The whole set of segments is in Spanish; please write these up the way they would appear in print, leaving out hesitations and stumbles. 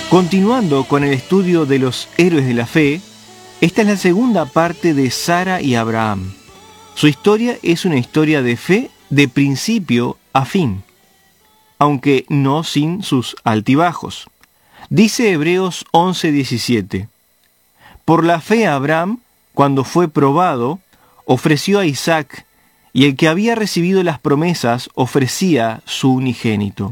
Continuando con el estudio de los héroes de la fe, esta es la segunda parte de Sara y Abraham. Su historia es una historia de fe de principio a fin, aunque no sin sus altibajos. Dice Hebreos 11:17: Por la fe Abraham, cuando fue probado, ofreció a Isaac, y el que había recibido las promesas ofrecía su unigénito.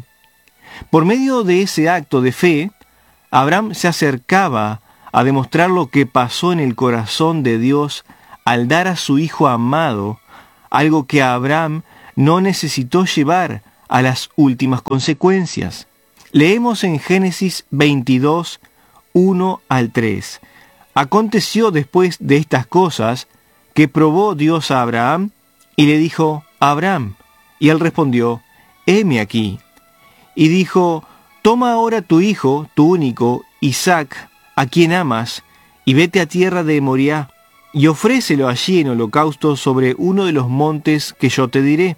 Por medio de ese acto de fe, Abraham se acercaba a demostrar lo que pasó en el corazón de Dios al dar a su hijo amado, algo que Abraham no necesitó llevar a las últimas consecuencias. Leemos en Génesis 22, 1 al 3. Aconteció después de estas cosas que probó Dios a Abraham y le dijo: Abraham. Y él respondió: heme aquí. Y dijo: toma ahora tu hijo, tu único, Isaac, a quien amas, y vete a tierra de Moriah, y ofrécelo allí en holocausto sobre uno de los montes que yo te diré.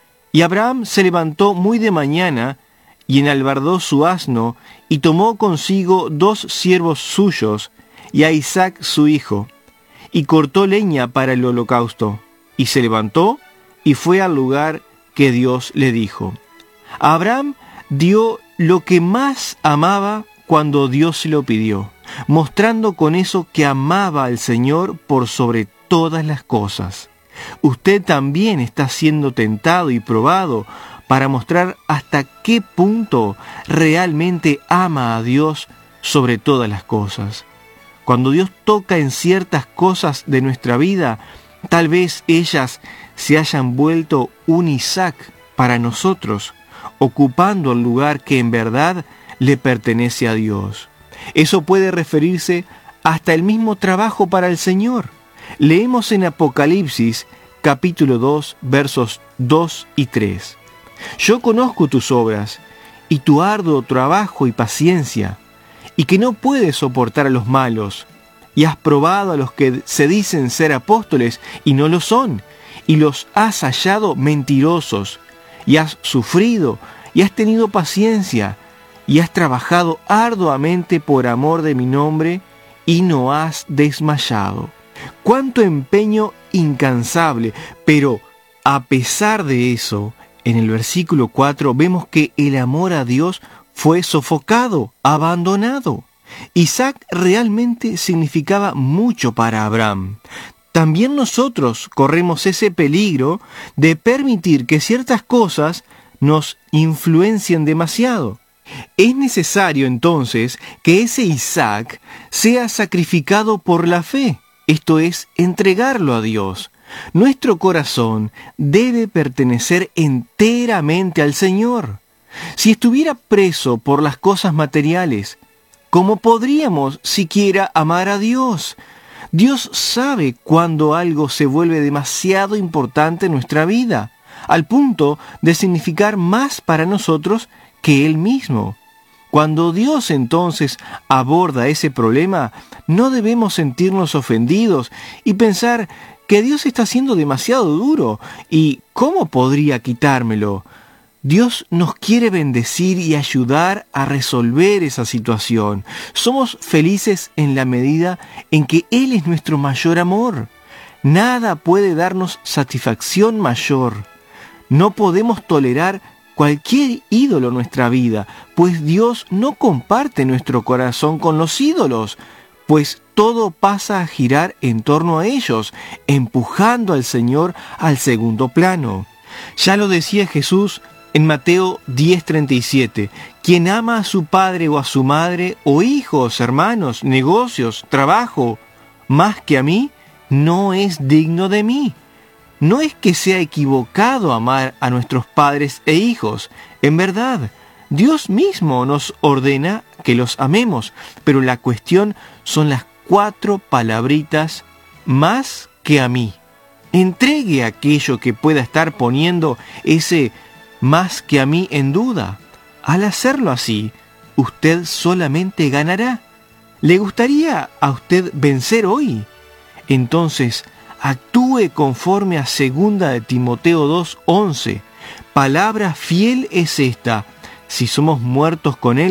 Y Abraham se levantó muy de mañana, y enalbardó su asno, y tomó consigo 2 siervos suyos, y a Isaac su hijo, y cortó leña para el holocausto, y se levantó, y fue al lugar que Dios le dijo. Abraham dio lo que más amaba cuando Dios se lo pidió, mostrando con eso que amaba al Señor por sobre todas las cosas. Usted también está siendo tentado y probado para mostrar hasta qué punto realmente ama a Dios sobre todas las cosas. Cuando Dios toca en ciertas cosas de nuestra vida, tal vez ellas se hayan vuelto un Isaac para nosotros, ocupando el lugar que en verdad le pertenece a Dios. Eso puede referirse hasta el mismo trabajo para el Señor. Leemos en Apocalipsis capítulo 2, versos 2 y 3. Yo conozco tus obras, y tu arduo trabajo y paciencia, y que no puedes soportar a los malos, y has probado a los que se dicen ser apóstoles y no lo son, y los has hallado mentirosos, y has sufrido, y has tenido paciencia, y has trabajado arduamente por amor de mi nombre, y no has desmayado. ¡Cuánto empeño incansable! Pero, a pesar de eso, en el versículo 4 vemos que el amor a Dios fue sofocado, abandonado. Isaac realmente significaba mucho para Abraham. También nosotros corremos ese peligro de permitir que ciertas cosas nos influencien demasiado. Es necesario entonces que ese Isaac sea sacrificado por la fe, esto es, entregarlo a Dios. Nuestro corazón debe pertenecer enteramente al Señor. Si estuviera preso por las cosas materiales, ¿cómo podríamos siquiera amar a Dios? Dios sabe cuando algo se vuelve demasiado importante en nuestra vida, al punto de significar más para nosotros que Él mismo. Cuando Dios entonces aborda ese problema, no debemos sentirnos ofendidos y pensar que Dios está siendo demasiado duro y ¿cómo podría quitármelo? Dios nos quiere bendecir y ayudar a resolver esa situación. Somos felices en la medida en que Él es nuestro mayor amor. Nada puede darnos satisfacción mayor. No podemos tolerar cualquier ídolo en nuestra vida, pues Dios no comparte nuestro corazón con los ídolos, pues todo pasa a girar en torno a ellos, empujando al Señor al segundo plano. Ya lo decía Jesús en Mateo 10:37, quien ama a su padre o a su madre, o hijos, hermanos, negocios, trabajo, más que a mí, no es digno de mí. No es que sea equivocado amar a nuestros padres e hijos. En verdad, Dios mismo nos ordena que los amemos, pero la cuestión son las 4 palabritas más que a mí. Entregue aquello que pueda estar poniendo ese más que a mí en duda. Al hacerlo así, usted solamente ganará. ¿Le gustaría a usted vencer hoy? Entonces, actúe conforme a 2 de Timoteo 2:11. Palabra fiel es esta: si somos muertos con Él,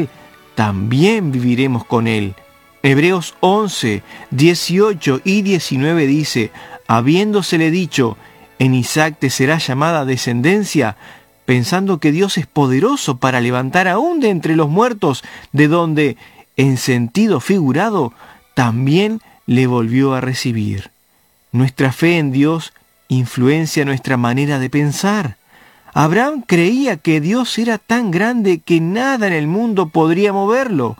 también viviremos con él. Hebreos 11, 18 y 19 dice: habiéndosele dicho, en Isaac te será llamada descendencia, pensando que Dios es poderoso para levantar aún de entre los muertos, de donde, en sentido figurado, también le volvió a recibir. Nuestra fe en Dios influencia nuestra manera de pensar. Abraham creía que Dios era tan grande que nada en el mundo podría moverlo.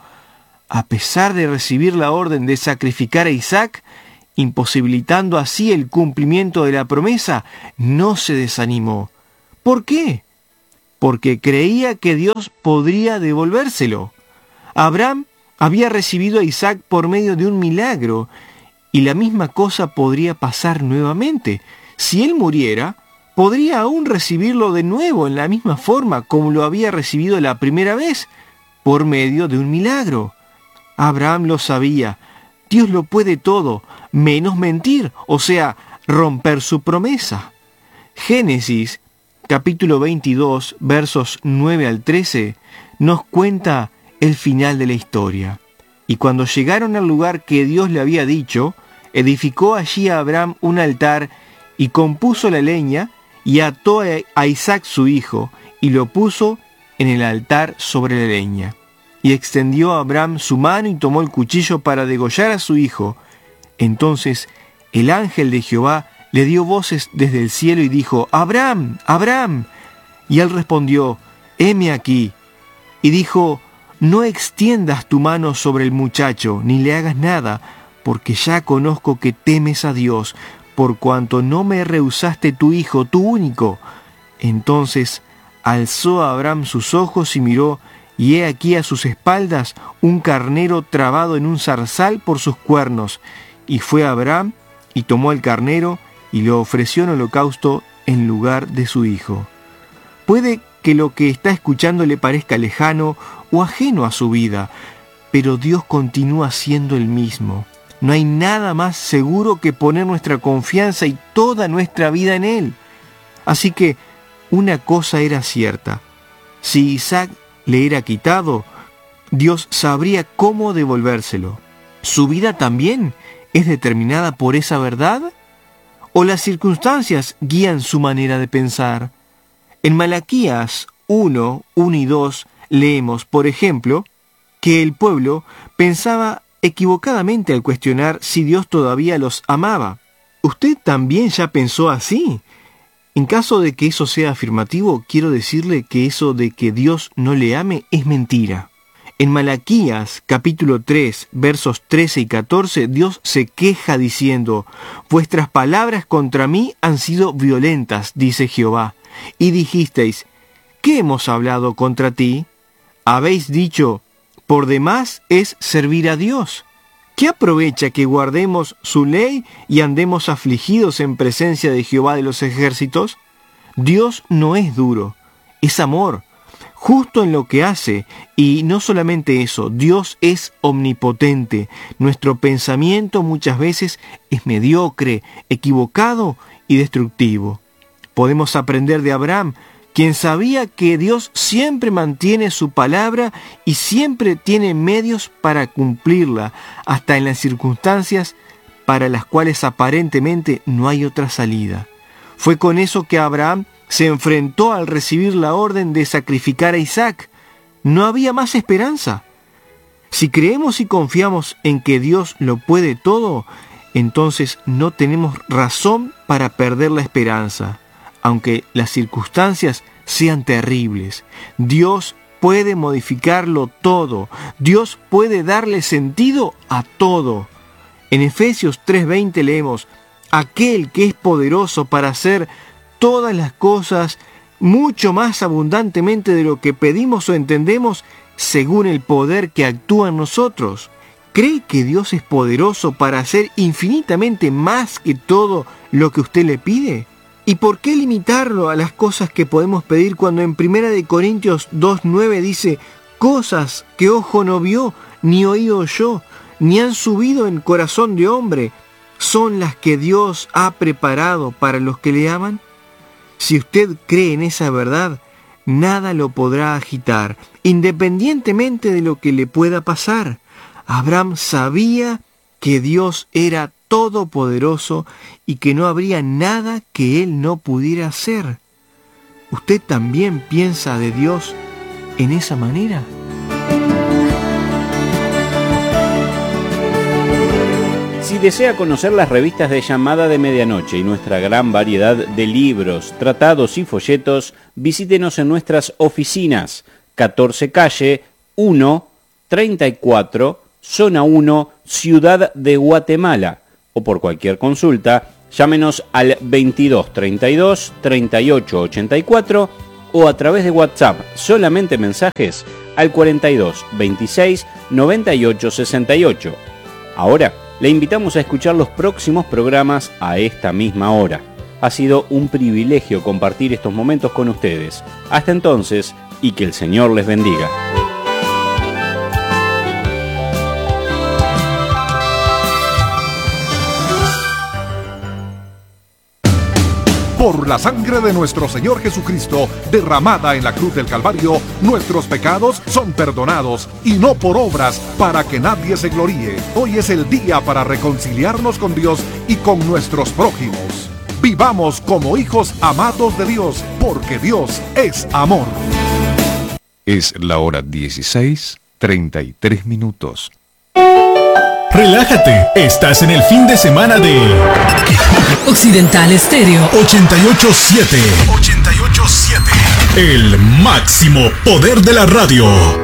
A pesar de recibir la orden de sacrificar a Isaac, imposibilitando así el cumplimiento de la promesa, no se desanimó. ¿Por qué? Porque creía que Dios podría devolvérselo. Abraham había recibido a Isaac por medio de un milagro, y la misma cosa podría pasar nuevamente. Si él muriera, podría aún recibirlo de nuevo en la misma forma como lo había recibido la primera vez, por medio de un milagro. Abraham lo sabía. Dios lo puede todo, menos mentir, o sea, romper su promesa. Génesis, capítulo 22, versos 9 al 13, nos cuenta el final de la historia. Y cuando llegaron al lugar que Dios le había dicho, edificó allí a Abraham un altar y compuso la leña y ató a Isaac su hijo y lo puso en el altar sobre la leña. Y extendió a Abraham su mano y tomó el cuchillo para degollar a su hijo. Entonces el ángel de Jehová le dio voces desde el cielo y dijo: «Abraham, Abraham». Y él respondió: «Heme aquí». Y dijo: «No extiendas tu mano sobre el muchacho, ni le hagas nada, porque ya conozco que temes a Dios, por cuanto no me rehusaste tu hijo, tu único». Entonces alzó a Abraham sus ojos y miró, y he aquí a sus espaldas un carnero trabado en un zarzal por sus cuernos. Y fue Abraham y tomó el carnero y lo ofreció en holocausto en lugar de su hijo. Puede que lo que está escuchando le parezca lejano o ajeno a su vida, pero Dios continúa siendo el mismo. No hay nada más seguro que poner nuestra confianza y toda nuestra vida en Él. Así que una cosa era cierta: si Isaac le era quitado, Dios sabría cómo devolvérselo. ¿Su vida también es determinada por esa verdad? ¿O las circunstancias guían su manera de pensar? En Malaquías 1 y 2 leemos, por ejemplo, que el pueblo pensaba equivocadamente al cuestionar si Dios todavía los amaba. ¿Usted también ya pensó así? En caso de que eso sea afirmativo, quiero decirle que eso de que Dios no le ame es mentira. En Malaquías capítulo 3, versos 13 y 14, Dios se queja diciendo: «Vuestras palabras contra mí han sido violentas, dice Jehová, y dijisteis: ¿qué hemos hablado contra ti? Habéis dicho: por demás es servir a Dios. ¿Qué aprovecha que guardemos su ley y andemos afligidos en presencia de Jehová de los ejércitos? Dios no es duro, es amor, justo en lo que hace, y no solamente eso, Dios es omnipotente. Nuestro pensamiento muchas veces es mediocre, equivocado y destructivo. Podemos aprender de Abraham, quien sabía que Dios siempre mantiene su palabra y siempre tiene medios para cumplirla, hasta en las circunstancias para las cuales aparentemente no hay otra salida. Fue con eso que Abraham se enfrentó al recibir la orden de sacrificar a Isaac. No había más esperanza. Si creemos y confiamos en que Dios lo puede todo, entonces no tenemos razón para perder la esperanza. Aunque las circunstancias sean terribles, Dios puede modificarlo todo. Dios puede darle sentido a todo. En Efesios 3:20 leemos: «Aquel que es poderoso para hacer todas las cosas mucho más abundantemente de lo que pedimos o entendemos, según el poder que actúa en nosotros». ¿Cree que Dios es poderoso para hacer infinitamente más que todo lo que usted le pide? ¿Y por qué limitarlo a las cosas que podemos pedir cuando en 1 Corintios 2:9 dice: «Cosas que ojo no vio, ni oído oyó, ni han subido en corazón de hombre, son las que Dios ha preparado para los que le aman»? Si usted cree en esa verdad, nada lo podrá agitar, independientemente de lo que le pueda pasar. Abraham sabía que Dios era todopoderoso y que no habría nada que él no pudiera hacer. ¿Usted también piensa de Dios en esa manera? Si desea conocer las revistas de Llamada de Medianoche y nuestra gran variedad de libros, tratados y folletos, visítenos en nuestras oficinas, 14 Calle 1, 34, Zona 1, Ciudad de Guatemala, o por cualquier consulta, llámenos al 22 32 38 84 o a través de WhatsApp, solamente mensajes, al 42 26 98 68. Ahora, le invitamos a escuchar los próximos programas a esta misma hora. Ha sido un privilegio compartir estos momentos con ustedes. Hasta entonces, y que el Señor les bendiga. Por la sangre de nuestro Señor Jesucristo, derramada en la cruz del Calvario, nuestros pecados son perdonados, y no por obras, para que nadie se gloríe. Hoy es el día para reconciliarnos con Dios y con nuestros prójimos. Vivamos como hijos amados de Dios, porque Dios es amor. Es la hora 16:33. Relájate, estás en el fin de semana de Occidental Estéreo 88.7. El máximo poder de la radio.